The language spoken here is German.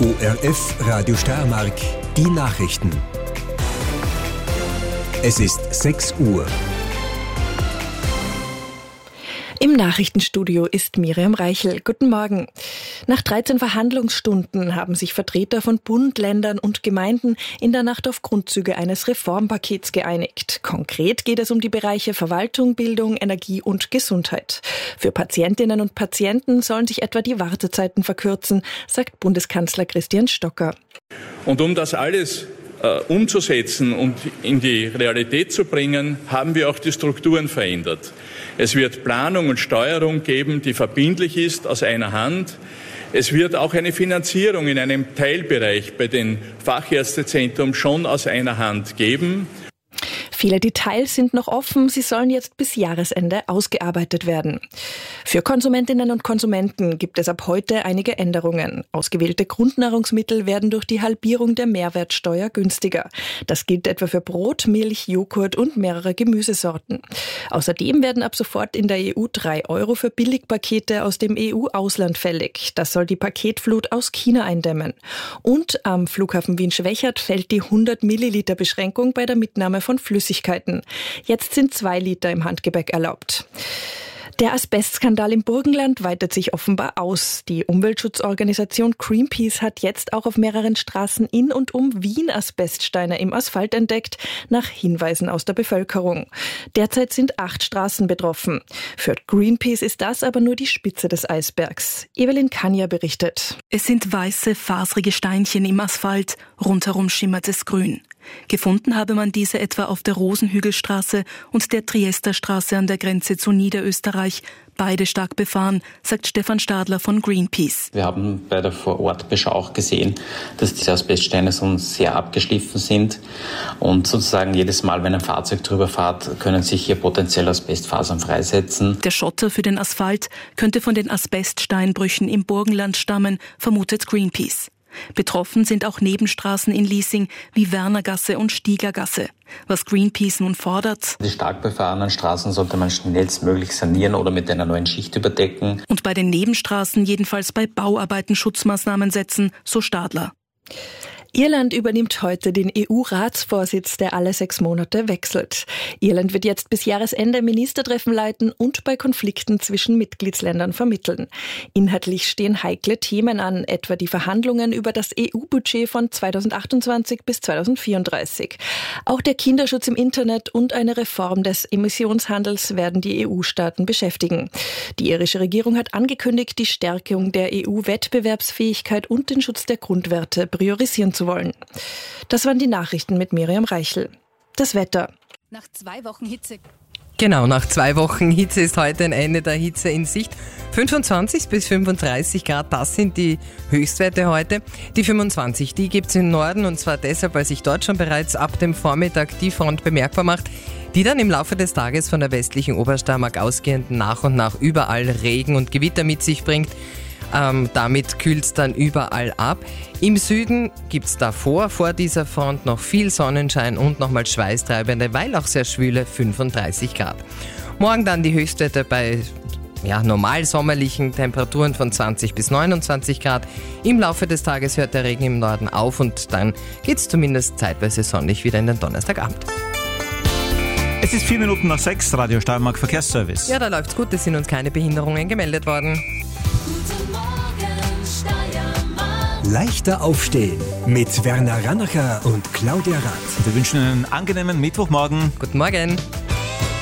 ORF Radio Steiermark, die Nachrichten. Es ist 6 Uhr. Im Nachrichtenstudio ist Miriam Reichel. Guten Morgen. Nach 13 Verhandlungsstunden haben sich Vertreter von Bund, Ländern und Gemeinden in der Nacht auf Grundzüge eines Reformpakets geeinigt. Konkret geht es um die Bereiche Verwaltung, Bildung, Energie und Gesundheit. Für Patientinnen und Patienten sollen sich etwa die Wartezeiten verkürzen, sagt Bundeskanzler Christian Stocker. Und um das alles umzusetzen und in die Realität zu bringen, haben wir auch die Strukturen verändert. Es wird Planung und Steuerung geben, die verbindlich ist, aus einer Hand. Es wird auch eine Finanzierung in einem Teilbereich bei den Fachärztezentren schon aus einer Hand geben. Viele Details sind noch offen, sie sollen jetzt bis Jahresende ausgearbeitet werden. Für Konsumentinnen und Konsumenten gibt es ab heute einige Änderungen. Ausgewählte Grundnahrungsmittel werden durch die Halbierung der Mehrwertsteuer günstiger. Das gilt etwa für Brot, Milch, Joghurt und mehrere Gemüsesorten. Außerdem werden ab sofort in der EU 3 € für Billigpakete aus dem EU-Ausland fällig. Das soll die Paketflut aus China eindämmen. Und am Flughafen Wien-Schwechat fällt die 100-Milliliter-Beschränkung bei der Mitnahme von Flüssigkeiten. Jetzt sind 2 Liter im Handgepäck erlaubt. Der Asbestskandal im Burgenland weitet sich offenbar aus. Die Umweltschutzorganisation Greenpeace hat jetzt auch auf mehreren Straßen in und um Wien Asbeststeine im Asphalt entdeckt, nach Hinweisen aus der Bevölkerung. Derzeit sind 8 Straßen betroffen. Für Greenpeace ist das aber nur die Spitze des Eisbergs. Evelyn Kanja berichtet. Es sind weiße, faserige Steinchen im Asphalt, rundherum schimmert es grün. Gefunden habe man diese etwa auf der Rosenhügelstraße und der Triesterstraße an der Grenze zu Niederösterreich. Beide stark befahren, sagt Stefan Stadler von Greenpeace. Wir haben bei der Vorortbeschau auch gesehen, dass diese Asbeststeine so sehr abgeschliffen sind. Und sozusagen jedes Mal, wenn ein Fahrzeug drüber fährt, können sich hier potenziell Asbestfasern freisetzen. Der Schotter für den Asphalt könnte von den Asbeststeinbrüchen im Burgenland stammen, vermutet Greenpeace. Betroffen sind auch Nebenstraßen in Liesing wie Wernergasse und Stiegergasse. Was Greenpeace nun fordert: Die stark befahrenen Straßen sollte man schnellstmöglich sanieren oder mit einer neuen Schicht überdecken. Und bei den Nebenstraßen jedenfalls bei Bauarbeiten Schutzmaßnahmen setzen, so Stadler. Irland übernimmt heute den EU-Ratsvorsitz, der alle 6 Monate wechselt. Irland wird jetzt bis Jahresende Ministertreffen leiten und bei Konflikten zwischen Mitgliedsländern vermitteln. Inhaltlich stehen heikle Themen an, etwa die Verhandlungen über das EU-Budget von 2028 bis 2034. Auch der Kinderschutz im Internet und eine Reform des Emissionshandels werden die EU-Staaten beschäftigen. Die irische Regierung hat angekündigt, die Stärkung der EU-Wettbewerbsfähigkeit und den Schutz der Grundwerte priorisieren zu wollen. Das waren die Nachrichten mit Miriam Reichel. Das Wetter. Nach 2 Wochen Hitze. Genau, nach 2 Wochen Hitze ist heute ein Ende der Hitze in Sicht. 25 bis 35 Grad, das sind die Höchstwerte heute. Die 25, die gibt es im Norden, und zwar deshalb, weil sich dort schon bereits ab dem Vormittag die Front bemerkbar macht, die dann im Laufe des Tages von der westlichen Obersteiermark ausgehend nach und nach überall Regen und Gewitter mit sich bringt. Damit kühlt es dann überall ab. Im Süden gibt es vor dieser Front noch viel Sonnenschein und nochmal schweißtreibende, weil auch sehr schwüle 35 Grad. Morgen dann die Höchstwerte bei normal sommerlichen Temperaturen von 20 bis 29 Grad. Im Laufe des Tages hört der Regen im Norden auf und dann geht es zumindest zeitweise sonnig wieder in den Donnerstagabend. Es ist 4 Minuten nach 6, Radio Steiermark Verkehrsservice. Ja, da läuft's gut, es sind uns keine Behinderungen gemeldet worden. Leichter aufstehen mit Werner Rannacher und Claudia Rath. Wir wünschen einen angenehmen Mittwochmorgen. Guten Morgen.